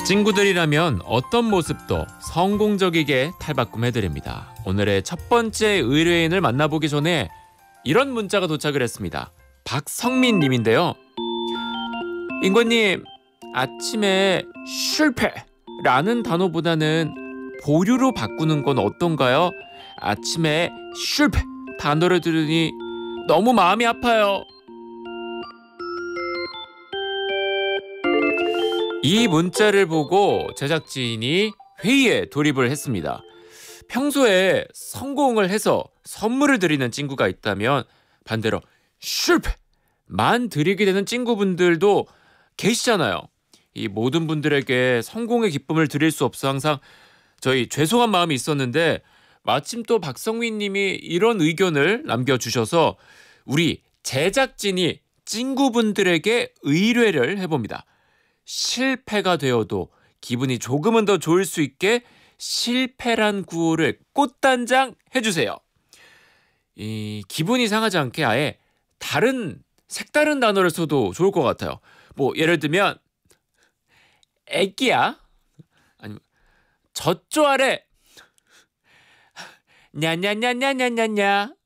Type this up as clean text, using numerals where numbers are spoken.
친구들이라면 어떤 모습도 성공적이게 탈바꿈해드립니다. 오늘의 첫 번째 의뢰인을 만나보기 전에 이런 문자가 도착을 했습니다. 박성민 님인데요. 인권님, 아침에 실패라는 단어보다는 보류로 바꾸는 건 어떤가요? 아침에 실패 단어를 들으니 너무 마음이 아파요. 이 문자를 보고 제작진이 회의에 돌입을 했습니다. 평소에 성공을 해서 선물을 드리는 친구가 있다면 반대로 실패만 드리게 되는 친구분들도 계시잖아요. 이 모든 분들에게 성공의 기쁨을 드릴 수 없어 항상 저희 죄송한 마음이 있었는데 마침 또 박성민 님이 이런 의견을 남겨주셔서 우리 제작진이 친구분들에게 의뢰를 해봅니다. 실패가 되어도 기분이 조금은 더 좋을 수 있게 실패란 구호를 꽃단장 해주세요. 이 기분이 상하지 않게 아예 색다른 단어를 써도 좋을 것 같아요. 뭐 예를 들면 애기야, 아니면 젖조 아래 냐냐냐냐냐냐냐.